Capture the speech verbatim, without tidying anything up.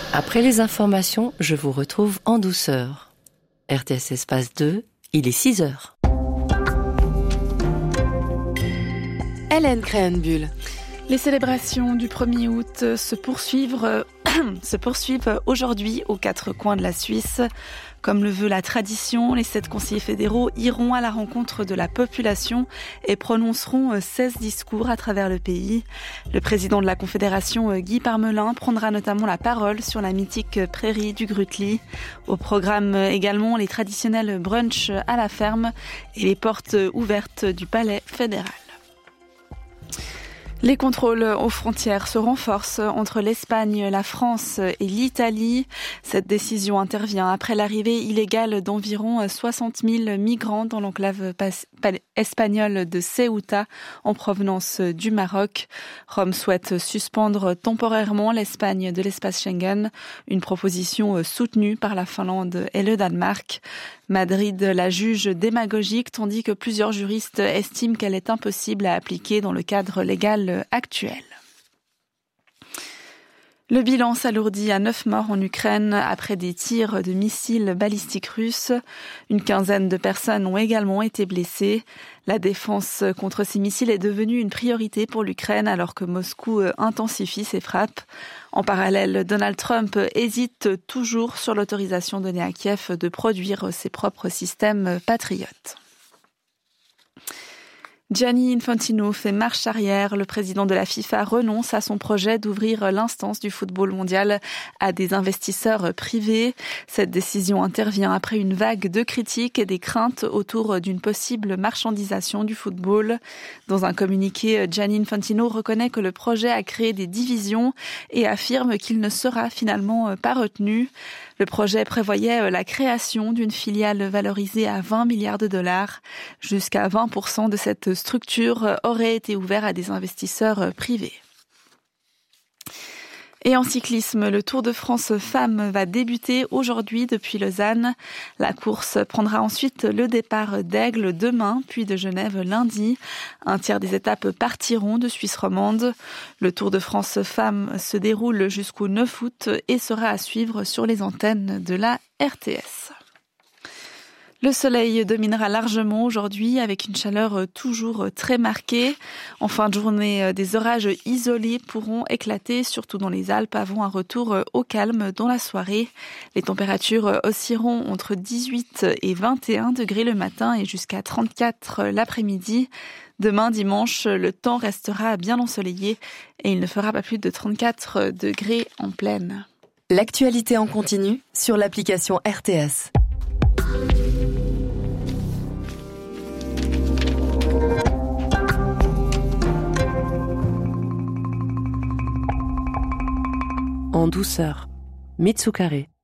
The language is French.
Après les informations, je vous retrouve en douceur. R T S Espace deux, il est six heures. Hélène Créhenbuhl. Les célébrations du premier août se poursuivent, euh, se poursuivent aujourd'hui aux quatre coins de la Suisse. Comme le veut la tradition, les sept conseillers fédéraux iront à la rencontre de la population et prononceront seize discours à travers le pays. Le président de la Confédération, Guy Parmelin, prendra notamment la parole sur la mythique prairie du Grutli. Au programme également les traditionnels brunchs à la ferme et les portes ouvertes du palais fédéral. Les contrôles aux frontières se renforcent entre l'Espagne, la France et l'Italie. Cette décision intervient après l'arrivée illégale d'environ soixante mille migrants dans l'enclave espagnole de Ceuta en provenance du Maroc. Rome souhaite suspendre temporairement l'Espagne de l'espace Schengen, une proposition soutenue par la Finlande et le Danemark. Madrid la juge démagogique tandis que plusieurs juristes estiment qu'elle est impossible à appliquer dans le cadre légal actuel. Le bilan s'alourdit à neuf morts en Ukraine après des tirs de missiles balistiques russes. Une quinzaine de personnes ont également été blessées. La défense contre ces missiles est devenue une priorité pour l'Ukraine alors que Moscou intensifie ses frappes. En parallèle, Donald Trump hésite toujours sur l'autorisation donnée à Kiev de produire ses propres systèmes patriotes. Gianni Infantino fait marche arrière. Le président de la FIFA renonce à son projet d'ouvrir l'instance du football mondial à des investisseurs privés. Cette décision intervient après une vague de critiques et des craintes autour d'une possible marchandisation du football. Dans un communiqué, Gianni Infantino reconnaît que le projet a créé des divisions et affirme qu'il ne sera finalement pas retenu. Le projet prévoyait la création d'une filiale valorisée à vingt milliards de dollars. Jusqu'à vingt pour cent de cette structure aurait été ouverte à des investisseurs privés. Et en cyclisme, le Tour de France Femmes va débuter aujourd'hui depuis Lausanne. La course prendra ensuite le départ d'Aigle demain, puis de Genève lundi. Un tiers des étapes partiront de Suisse romande. Le Tour de France Femmes se déroule jusqu'au neuf août et sera à suivre sur les antennes de la R T S. Le soleil dominera largement aujourd'hui avec une chaleur toujours très marquée. En fin de journée, des orages isolés pourront éclater, surtout dans les Alpes, avant un retour au calme dans la soirée. Les températures oscilleront entre dix-huit et vingt et un degrés le matin et jusqu'à trente-quatre l'après-midi. Demain, dimanche, le temps restera bien ensoleillé et il ne fera pas plus de trente-quatre degrés en pleine. L'actualité en continu sur l'application R T S. En douceur, Mitsukare.